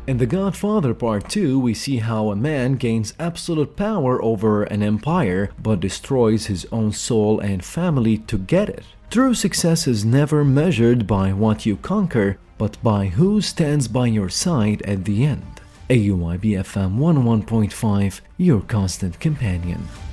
In The Godfather Part 2, we see how a man gains absolute power over an empire but destroys his own soul and family to get it. True success is never measured by what you conquer, but by who stands by your side at the end. AUIB FM 101.5, your constant companion.